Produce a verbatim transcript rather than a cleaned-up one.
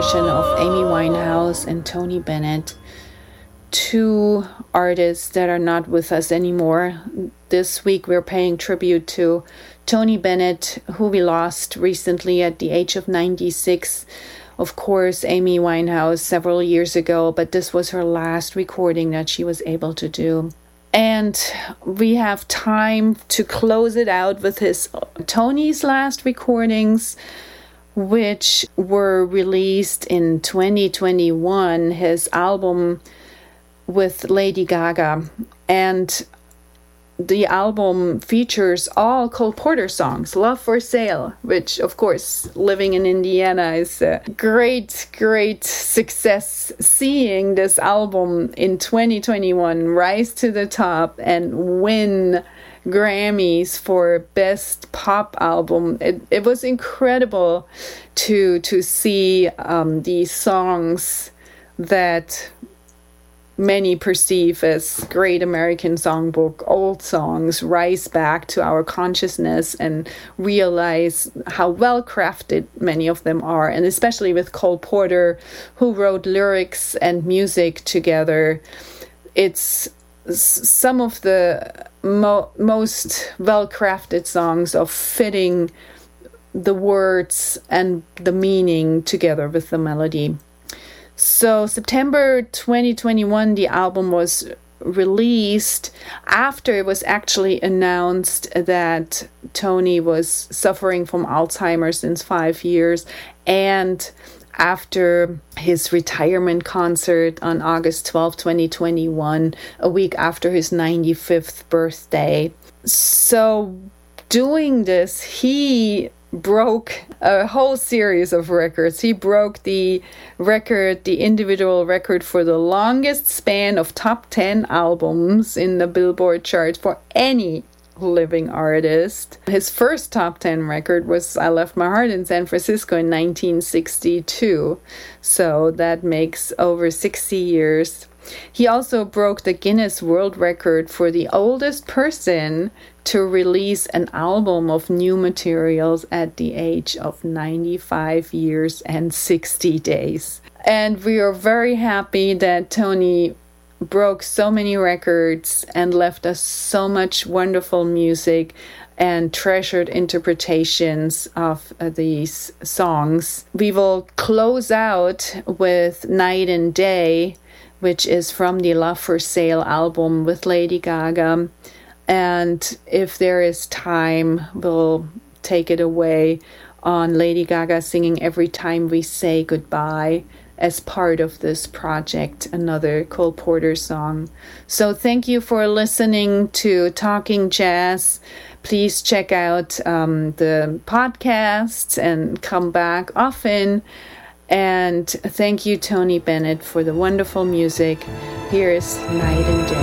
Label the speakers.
Speaker 1: collaboration of Amy Winehouse and Tony Bennett, two artists that are not with us anymore. This week we're paying tribute to Tony Bennett, who we lost recently at the age of ninety-six. Of course, Amy Winehouse several years ago, but this was her last recording that she was able to do. And we have time to close it out with his Tony's last recordings, which were released in twenty twenty-one, his album with Lady Gaga. And the album features all Cole Porter songs, Love for Sale, which, of course, living in Indiana is a great, great success. Seeing this album in twenty twenty-one rise to the top and win Grammys for Best Pop Album. It, it was incredible to, to see um, these songs that many perceive as great American songbook, old songs, rise back to our consciousness and realize how well crafted many of them are. And especially with Cole Porter, who wrote lyrics and music together, it's some of the mo- most well crafted songs of fitting the words and the meaning together with the melody. So September twenty twenty-one, the album was released after it was actually announced that Tony was suffering from Alzheimer's since five years, and after his retirement concert on August twelfth, twenty twenty-one, a week after his ninety-fifth birthday. So doing this, he broke a whole series of records. He broke the record, the individual record for the longest span of top ten albums in the Billboard chart for any living artist. His first top ten record was I Left My Heart in San Francisco in nineteen sixty-two. So that makes over sixty years. He also broke the Guinness World Record for the oldest person to release an album of new materials at the age of ninety-five years and sixty days. And we are very happy that Tony broke so many records and left us so much wonderful music and treasured interpretations of uh, these songs. We will close out with Night and Day, which is from the Love for Sale album with Lady Gaga. And if there is time, we'll take it away on Lady Gaga singing Every Time We Say Goodbye as part of this project, another Cole Porter song. So thank you for listening to Talking Jazz. Please check out um, the podcasts and come back often. And thank you, Tony Bennett, for the wonderful music. Here is Night and Day.